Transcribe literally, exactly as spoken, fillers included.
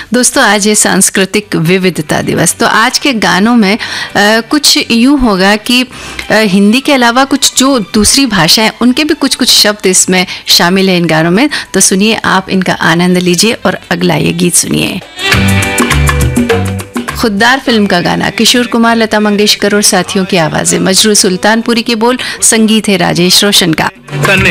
दोस्तों, आज है सांस्कृतिक विविधता दिवस। तो आज के गानों में आ, कुछ यूँ होगा कि आ, हिंदी के अलावा कुछ जो दूसरी भाषाएं उनके भी कुछ कुछ शब्द इसमें शामिल हैं इन गानों में। तो सुनिए, आप इनका आनंद लीजिए और अगला ये गीत सुनिए। खुद्दार फिल्म का गाना, किशोर कुमार, लता मंगेशकर और साथियों की आवाजें, मजरू सुल्तानपुरी के बोल, संगीत है राजेश रोशन का।